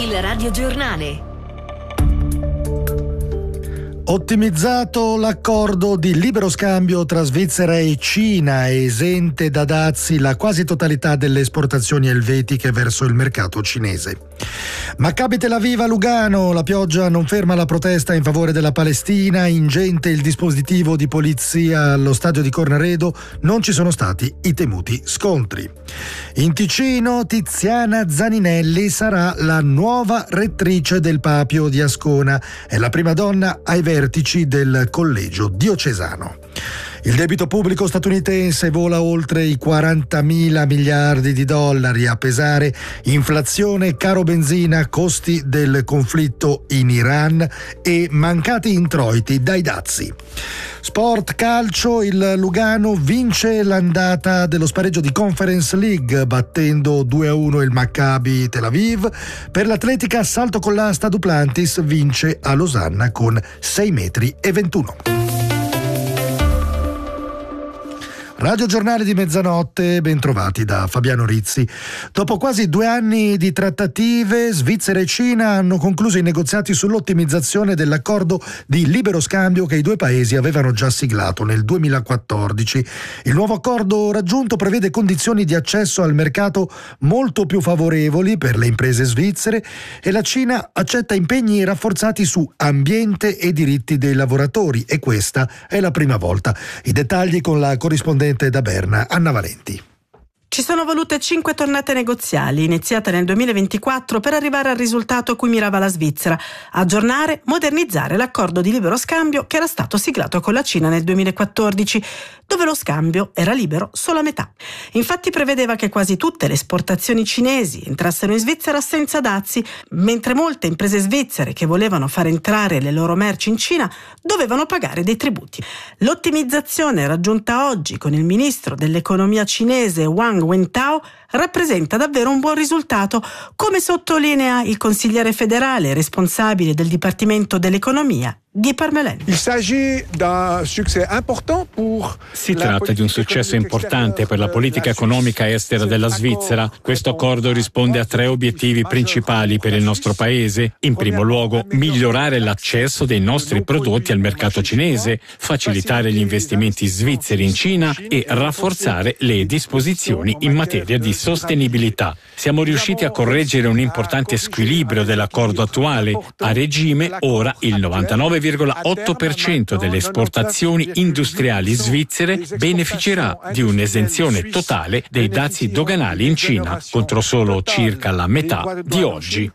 Il radiogiornale. Ottimizzato l'accordo di libero scambio tra Svizzera e Cina, esente da dazi la quasi totalità delle esportazioni elvetiche verso il mercato cinese. Maccabi Tel Aviv a Lugano, la pioggia non ferma la protesta in favore della Palestina, ingente il dispositivo di polizia allo stadio di Cornaredo, non ci sono stati i temuti scontri. In Ticino, Tiziana Zaninelli sarà la nuova rettrice del Papio di Ascona, è la prima donna ai vertici del collegio diocesano. Il debito pubblico statunitense vola oltre i 40.000 miliardi di dollari, a pesare inflazione, caro benzina, costi del conflitto in Iran e mancati introiti dai dazi. Sport calcio, il Lugano vince l'andata dello spareggio di Conference League battendo 2-1 il Maccabi Tel Aviv. Per l'atletica salto con l'asta Duplantis vince a Losanna con 6,21 metri. Radio Giornale di mezzanotte, bentrovati da Fabiano Rizzi. Dopo quasi 2 anni di trattative, Svizzera e Cina hanno concluso i negoziati sull'ottimizzazione dell'accordo di libero scambio che i due paesi avevano già siglato nel 2014. Il nuovo accordo raggiunto prevede condizioni di accesso al mercato molto più favorevoli per le imprese svizzere e la Cina accetta impegni rafforzati su ambiente e diritti dei lavoratori, e questa è la prima volta. I dettagli con la corrispondente da Berna, Anna Valenti. Ci sono volute 5 tornate negoziali, iniziate nel 2024, per arrivare al risultato a cui mirava la Svizzera: aggiornare, modernizzare l'accordo di libero scambio che era stato siglato con la Cina nel 2014, dove lo scambio era libero solo a metà. Infatti prevedeva che quasi tutte le esportazioni cinesi entrassero in Svizzera senza dazi, mentre molte imprese svizzere che volevano far entrare le loro merci in Cina dovevano pagare dei tributi. L'ottimizzazione raggiunta oggi con il ministro dell'economia cinese Wang Wentao rappresenta davvero un buon risultato, come sottolinea il consigliere federale responsabile del Dipartimento dell'Economia, Guy Parmelin. Si tratta di un successo importante per la politica economica estera della Svizzera. Questo accordo risponde a 3 obiettivi principali per il nostro paese. In primo luogo, migliorare l'accesso dei nostri prodotti al mercato cinese, facilitare gli investimenti svizzeri in Cina e rafforzare le disposizioni in materia di sostenibilità. Siamo riusciti a correggere un importante squilibrio dell'accordo attuale. A regime, ora il 99,8% delle esportazioni industriali svizzere beneficerà di un'esenzione totale dei dazi doganali in Cina, contro solo circa la metà di oggi.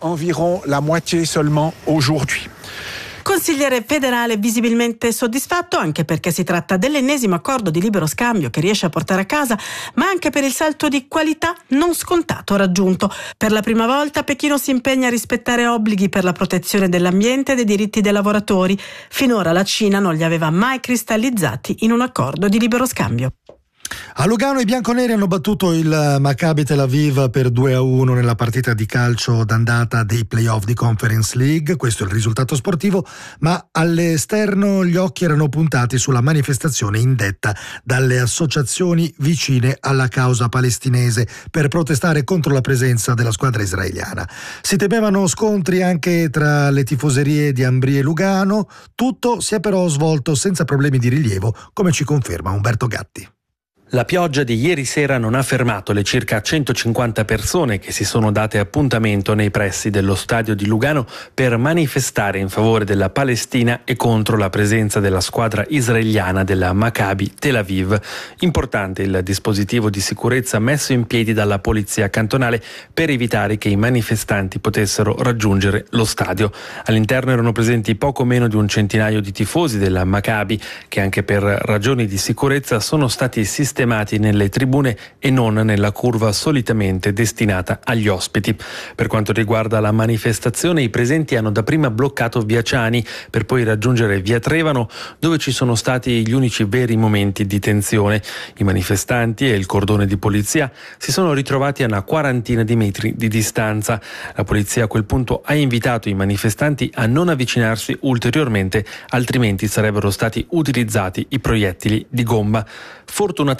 Consigliere federale visibilmente soddisfatto, anche perché si tratta dell'ennesimo accordo di libero scambio che riesce a portare a casa, ma anche per il salto di qualità non scontato raggiunto. Per la prima volta Pechino si impegna a rispettare obblighi per la protezione dell'ambiente e dei diritti dei lavoratori. Finora la Cina non li aveva mai cristallizzati in un accordo di libero scambio. A Lugano i bianconeri hanno battuto il Maccabi Tel Aviv per 2-1 nella partita di calcio d'andata dei playoff di Conference League. Questo è il risultato sportivo, ma all'esterno gli occhi erano puntati sulla manifestazione indetta dalle associazioni vicine alla causa palestinese per protestare contro la presenza della squadra israeliana. Si temevano scontri anche tra le tifoserie di Ambrì e Lugano. Tutto si è però svolto senza problemi di rilievo, come ci conferma Umberto Gatti. La pioggia di ieri sera non ha fermato le circa 150 persone che si sono date appuntamento nei pressi dello stadio di Lugano per manifestare in favore della Palestina e contro la presenza della squadra israeliana della Maccabi Tel Aviv. Importante il dispositivo di sicurezza messo in piedi dalla polizia cantonale per evitare che i manifestanti potessero raggiungere lo stadio. All'interno erano presenti poco meno di un centinaio di tifosi della Maccabi che anche per ragioni di sicurezza sono stati sistemati nelle tribune e non nella curva solitamente destinata agli ospiti. Per quanto riguarda la manifestazione, i presenti hanno dapprima bloccato via Ciani per poi raggiungere via Trevano, dove ci sono stati gli unici veri momenti di tensione. I manifestanti e il cordone di polizia si sono ritrovati a una quarantina di metri di distanza. La polizia a quel punto ha invitato i manifestanti a non avvicinarsi ulteriormente, altrimenti sarebbero stati utilizzati i proiettili di gomma. Fortunatamente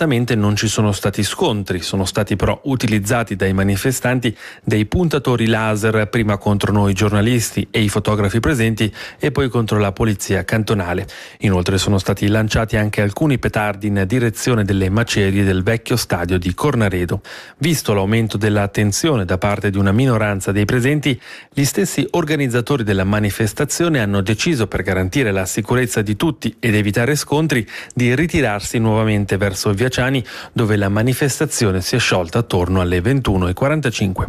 fortunatamente non ci sono stati scontri, sono stati però utilizzati dai manifestanti dei puntatori laser, prima contro noi giornalisti e i fotografi presenti e poi contro la polizia cantonale. Inoltre sono stati lanciati anche alcuni petardi in direzione delle macerie del vecchio stadio di Cornaredo. Visto l'aumento della tensione da parte di una minoranza dei presenti, gli stessi organizzatori della manifestazione hanno deciso, per garantire la sicurezza di tutti ed evitare scontri, di ritirarsi nuovamente verso Viaciani, dove la manifestazione si è sciolta attorno alle 21:45.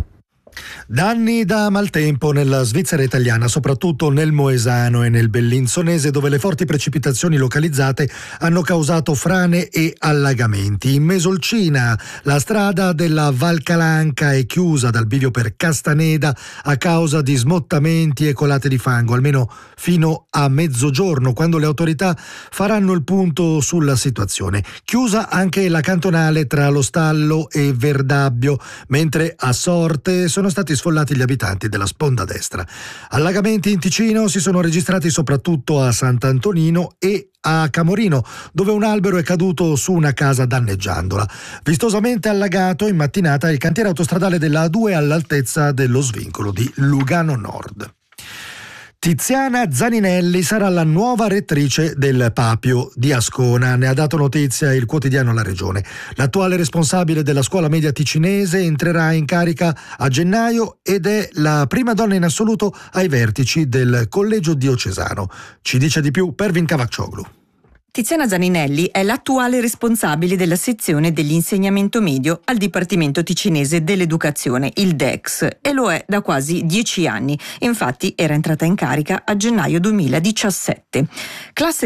Danni da maltempo nella Svizzera italiana, soprattutto nel Moesano e nel Bellinzonese, dove le forti precipitazioni localizzate hanno causato frane e allagamenti. In Mesolcina la strada della Val Calanca è chiusa dal bivio per Castaneda a causa di smottamenti e colate di fango, almeno fino a mezzogiorno, quando le autorità faranno il punto sulla situazione. Chiusa anche la cantonale tra Lo Stallo e Verdabbio, mentre a Sorte sono stati sfollati gli abitanti della sponda destra. Allagamenti in Ticino si sono registrati soprattutto a Sant'Antonino e a Camorino, dove un albero è caduto su una casa danneggiandola. Vistosamente allagato in mattinata il cantiere autostradale della A2 all'altezza dello svincolo di Lugano Nord. Tiziana Zaninelli sarà la nuova rettrice del Papio di Ascona, ne ha dato notizia il quotidiano La Regione. L'attuale responsabile della scuola media ticinese entrerà in carica a gennaio ed è la prima donna in assoluto ai vertici del collegio diocesano. Ci dice di più Pervin Cavaccioglu. Tiziana Zaninelli è l'attuale responsabile della sezione dell'insegnamento medio al Dipartimento Ticinese dell'Educazione, il DEX, e lo è da quasi 10 anni. Infatti era entrata in carica a gennaio 2017. Classe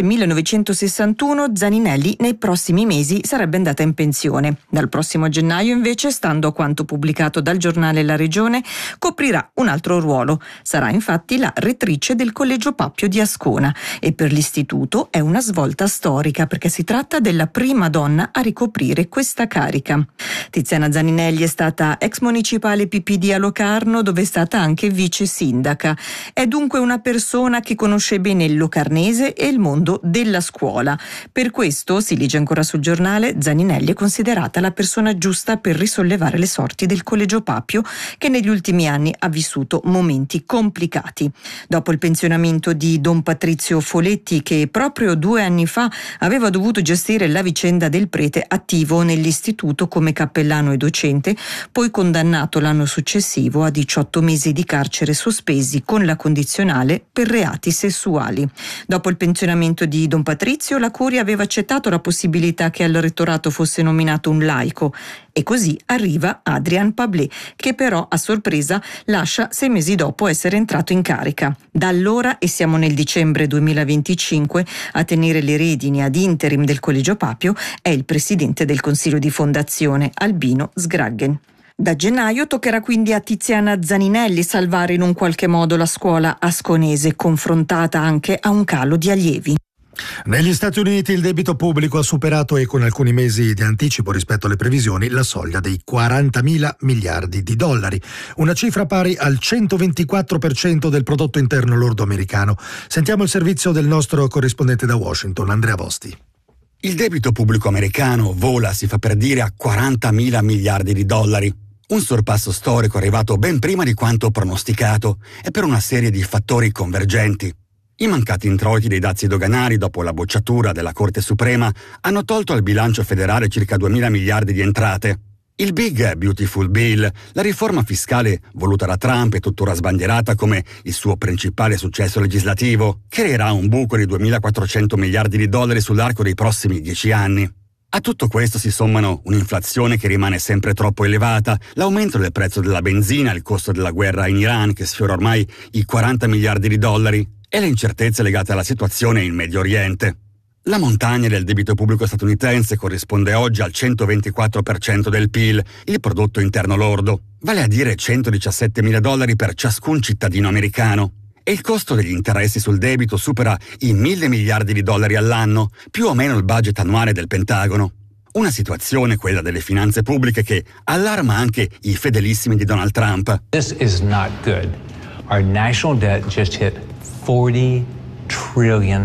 1961, Zaninelli nei prossimi mesi sarebbe andata in pensione. Dal prossimo gennaio invece, stando a quanto pubblicato dal giornale La Regione, coprirà un altro ruolo. Sarà infatti la rettrice del Collegio Papio di Ascona e per l'istituto è una svolta storica perché si tratta della prima donna a ricoprire questa carica. Tiziana Zaninelli è stata ex municipale PPD a Locarno, dove è stata anche vice sindaca. È dunque una persona che conosce bene il locarnese e il mondo della scuola. Per questo, si legge ancora sul giornale, Zaninelli è considerata la persona giusta per risollevare le sorti del Collegio Papio, che negli ultimi anni ha vissuto momenti complicati. Dopo il pensionamento di Don Patrizio Foletti, che proprio 2 anni fa aveva dovuto gestire la vicenda del prete attivo nell'istituto come cappellano e docente, poi condannato l'anno successivo a 18 mesi di carcere sospesi con la condizionale per reati sessuali. Dopo il pensionamento di Don Patrizio, la Curia aveva accettato la possibilità che al rettorato fosse nominato un laico e così arriva Adrian Pablé, che però a sorpresa lascia 6 mesi dopo essere entrato in carica. Da allora, e siamo nel dicembre 2025, a tenere le redini ad interim del Collegio Papio è il presidente del Consiglio di Fondazione, Albino Sgraggen. Da gennaio toccherà quindi a Tiziana Zaninelli salvare in un qualche modo la scuola asconese, confrontata anche a un calo di allievi. Negli Stati Uniti il debito pubblico ha superato, e con alcuni mesi di anticipo rispetto alle previsioni, la soglia dei 40.000 miliardi di dollari, una cifra pari al 124% del prodotto interno lordo americano. Sentiamo il servizio del nostro corrispondente da Washington, Andrea Bosti. Il debito pubblico americano vola, si fa per dire, a 40.000 miliardi di dollari. Un sorpasso storico arrivato ben prima di quanto pronosticato e per una serie di fattori convergenti. I mancati introiti dei dazi doganali dopo la bocciatura della Corte Suprema hanno tolto al bilancio federale circa 2.000 miliardi di entrate. Il Big Beautiful Bill, la riforma fiscale voluta da Trump e tuttora sbandierata come il suo principale successo legislativo, creerà un buco di 2.400 miliardi di dollari sull'arco dei prossimi 10 anni. A tutto questo si sommano un'inflazione che rimane sempre troppo elevata, l'aumento del prezzo della benzina, il costo della guerra in Iran che sfiora ormai i 40 miliardi di dollari e le incertezze legate alla situazione in Medio Oriente. La montagna del debito pubblico statunitense corrisponde oggi al 124% del PIL, il prodotto interno lordo, vale a dire 117.000 dollari per ciascun cittadino americano. E il costo degli interessi sul debito supera i 1.000 miliardi di dollari all'anno, più o meno il budget annuale del Pentagono. Una situazione, quella delle finanze pubbliche, che allarma anche i fedelissimi di Donald Trump. This is not good. Our national debt just hit $40 trillion.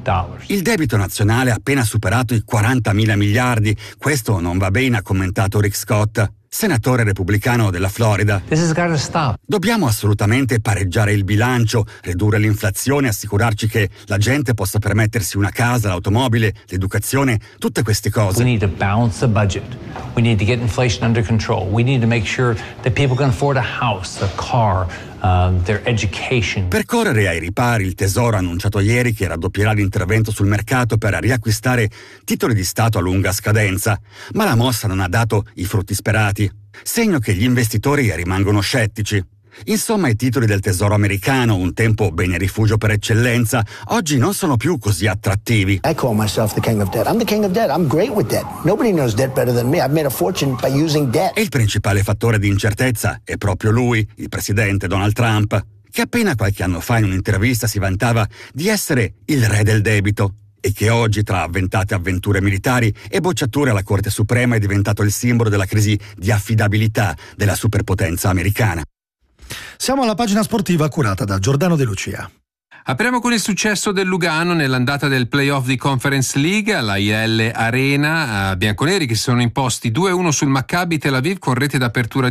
Il debito nazionale ha appena superato i 40.000 miliardi. Questo non va bene, ha commentato Rick Scott, senatore repubblicano della Florida. Dobbiamo assolutamente pareggiare il bilancio, ridurre l'inflazione, assicurarci che la gente possa permettersi una casa, l'automobile, l'educazione, tutte queste cose. We need to balance the budget. We need to get inflation under control. We need to make sure that people can afford a house, a car, their education. Per correre ai ripari, il Tesoro ha annunciato ieri che raddoppierà l'intervento sul mercato per riacquistare titoli di Stato a lunga scadenza, ma la mossa non ha dato i frutti sperati, segno che gli investitori rimangono scettici. Insomma, i titoli del Tesoro americano, un tempo bene rifugio per eccellenza, oggi non sono più così attrattivi. I call myself the king of debt. I'm the king of debt. I'm great with debt. Nobody knows debt better than me. I've made a fortune by using debt. E il principale fattore di incertezza è proprio lui, il presidente Donald Trump, che appena qualche anno fa in un'intervista si vantava di essere il re del debito e che oggi, tra avventate avventure militari e bocciature alla Corte Suprema, è diventato il simbolo della crisi di affidabilità della superpotenza americana. Siamo alla pagina sportiva curata da Giordano De Lucia. Apriamo con il successo del Lugano nell'andata del playoff di Conference League alla IL Arena, bianconeri che si sono imposti 2-1 sul Maccabi Tel Aviv con rete d'apertura